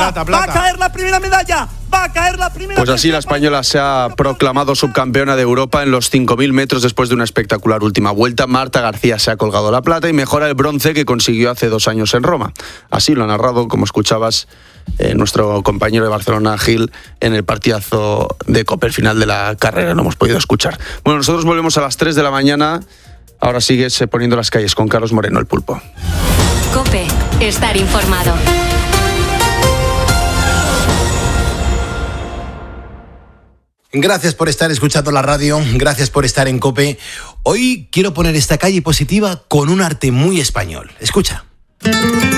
Plata. Va a caer la primera medalla. Va a caer la primera. Pues así la española se ha proclamado subcampeona de Europa en los 5.000 metros después de una espectacular última vuelta. Marta García se ha colgado la plata y mejora el bronce que consiguió hace 2 años en Roma. Así lo ha narrado, como escuchabas, nuestro compañero de Barcelona, Gil, en el partidazo de COPE, el final de la carrera. Lo hemos podido escuchar. Bueno, nosotros volvemos a las 3 de la mañana. Ahora sigues poniendo las calles con Carlos Moreno, el Pulpo. COPE, estar informado. Gracias por estar escuchando la radio, gracias por estar en COPE. Hoy quiero poner esta calle positiva con un arte muy español. Escucha.